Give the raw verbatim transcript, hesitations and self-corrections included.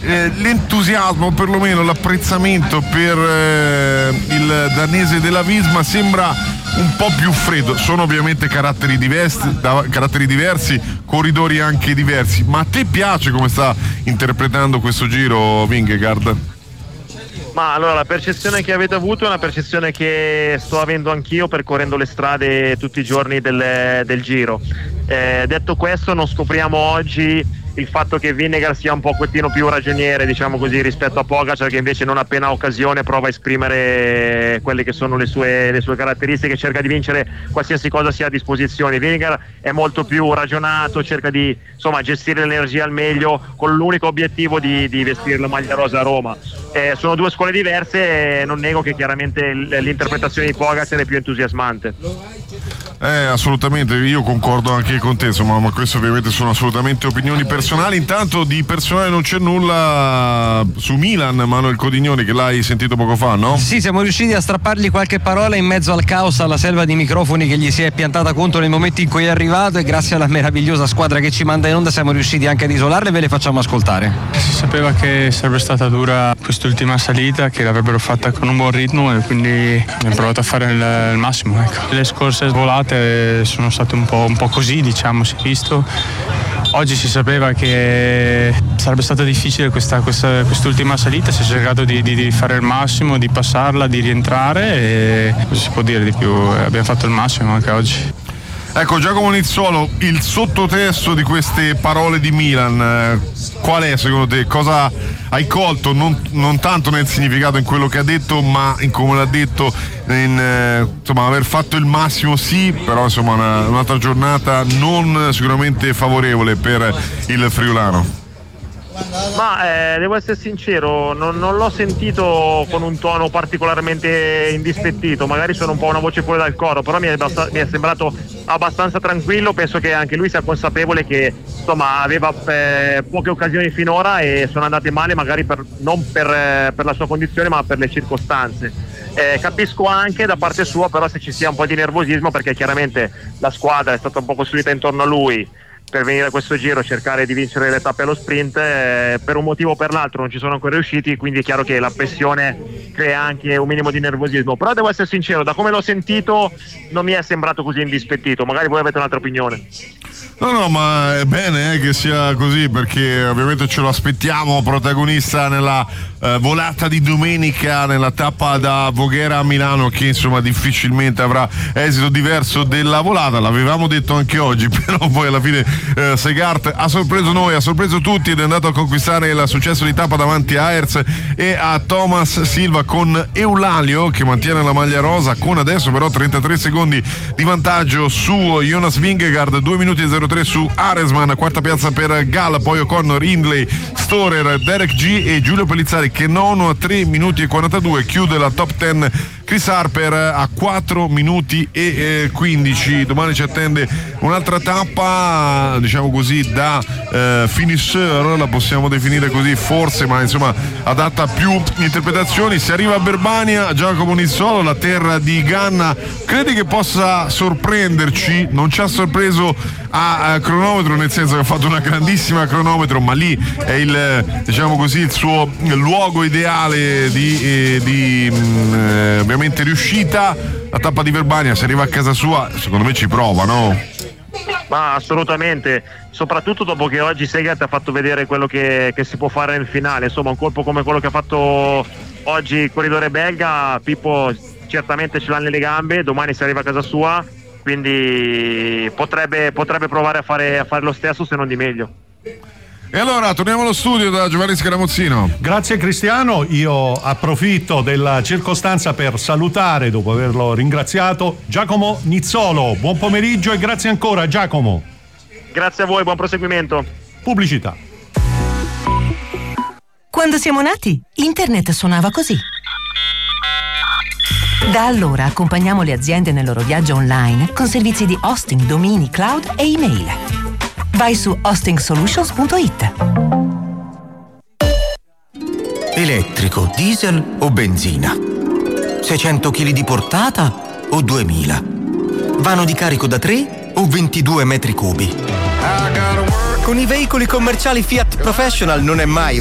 eh, l'entusiasmo, perlomeno l'apprezzamento per eh, il danese della Visma sembra un po' più freddo. Sono ovviamente caratteri diversi, da, caratteri diversi, corridori anche diversi, ma a te piace come sta interpretando questo giro Vingegaard? Ma allora, la percezione che avete avuto è una percezione che sto avendo anch'io percorrendo le strade tutti i giorni del, del giro. Eh, detto questo, non scopriamo oggi il fatto che Vingegaard sia un pochettino più ragioniere, diciamo così, rispetto a Pogacar, che invece non appena occasione prova a esprimere quelle che sono le sue, le sue caratteristiche, cerca di vincere qualsiasi cosa sia a disposizione. Vingegaard è molto più ragionato, cerca di insomma gestire l'energia al meglio con l'unico obiettivo di, di vestire la maglia rosa a Roma. Eh, sono due scuole diverse e non nego che chiaramente l'interpretazione di Pogacar è più entusiasmante. Eh, assolutamente, io concordo anche con te, insomma, ma queste ovviamente sono assolutamente opinioni personali. Intanto di personale non c'è nulla su Milan, Manuel Codignoni, che l'hai sentito poco fa, no? Sì, siamo riusciti a strappargli qualche parola in mezzo al caos, alla selva di microfoni che gli si è piantata contro nel momento in cui è arrivato, e grazie alla meravigliosa squadra che ci manda in onda siamo riusciti anche ad isolarle e ve le facciamo ascoltare. Si sapeva che sarebbe stata dura quest'ultima salita, che l'avrebbero fatta con un buon ritmo, e quindi abbiamo provato a fare il, il massimo, ecco. Le scorse volate sono state un po', un po' così, diciamo, si è visto. Oggi si sapeva che sarebbe stata difficile questa, questa, quest'ultima salita, si è cercato di, di, di fare il massimo, di passarla, di rientrare, e cosa si può dire di più? Abbiamo fatto il massimo anche oggi. Ecco, Giacomo Nizzolo, il sottotesto di queste parole di Milan, qual è secondo te? Cosa hai colto? Non, non tanto nel significato in quello che ha detto, ma in come l'ha detto, in, eh, insomma, aver fatto il massimo sì, però insomma una, un'altra giornata non sicuramente favorevole per il friulano. Ma eh, devo essere sincero, non, non l'ho sentito con un tono particolarmente indispettito, magari sono un po' una voce fuori dal coro, però mi è, basta, mi è sembrato abbastanza tranquillo. Penso che anche lui sia consapevole che insomma aveva eh, poche occasioni finora e sono andate male, magari per, non per, eh, per la sua condizione ma per le circostanze. Eh, capisco anche da parte sua però se ci sia un po' di nervosismo, perché chiaramente la squadra è stata un po' costruita intorno a lui per venire a questo giro, cercare di vincere le tappe allo sprint, eh, per un motivo o per l'altro non ci sono ancora riusciti, quindi è chiaro che la pressione crea anche un minimo di nervosismo, però devo essere sincero, da come l'ho sentito non mi è sembrato così indispettito. Magari voi avete un'altra opinione. No, no, ma è bene eh, che sia così, perché ovviamente ce lo aspettiamo protagonista nella eh, volata di domenica, nella tappa da Voghera a Milano, che insomma difficilmente avrà esito diverso della volata. L'avevamo detto anche oggi, però poi alla fine eh, Segart ha sorpreso noi, ha sorpreso tutti ed è andato a conquistare il successo di tappa davanti a Hertz e a Thomas Silva, con Eulalio che mantiene la maglia rosa, con adesso però trentatré secondi di vantaggio su Jonas Vingegaard, due minuti e zero tre su Aresman, quarta piazza per Gall, poi O'Connor, Hindley, Storer, Derek G e Giulio Pellizzari che nono a tre minuti e quarantadue, chiude la top dieci Chris Harper a quattro minuti e quindici. Domani ci attende un'altra tappa, diciamo così, da eh, finisher, la possiamo definire così forse, ma insomma adatta a più interpretazioni. Si arriva a Verbania, Giacomo Nizzolo, la terra di Ganna, credi che possa sorprenderci? Non ci ha sorpreso a, a cronometro, nel senso che ha fatto una grandissima cronometro, ma lì è il, diciamo così, il suo luogo ideale di, eh, di eh, ovviamente riuscita. La tappa di Verbania, se arriva a casa sua, secondo me ci prova, no? Ma assolutamente, soprattutto dopo che oggi Segart ha fatto vedere quello che, che si può fare nel finale. Insomma, un colpo come quello che ha fatto oggi il corridore belga, Pippo certamente ce l'ha nelle gambe, domani si arriva a casa sua, quindi potrebbe, potrebbe provare a fare, a fare lo stesso, se non di meglio. E allora torniamo allo studio da Giovanni Scaramuzzino. Grazie Cristiano, io approfitto della circostanza per salutare, dopo averlo ringraziato, Giacomo Nizzolo. Buon pomeriggio e grazie ancora Giacomo. Grazie a voi, buon proseguimento. Pubblicità. Quando siamo nati, internet suonava così. Da allora accompagniamo le aziende nel loro viaggio online con servizi di hosting, domini, cloud e email. Vai su hosting solutions punto it. Elettrico, diesel o benzina? seicento chili di portata o duemila? Vano di carico da tre o ventidue metri cubi? Con i veicoli commerciali Fiat Professional non è mai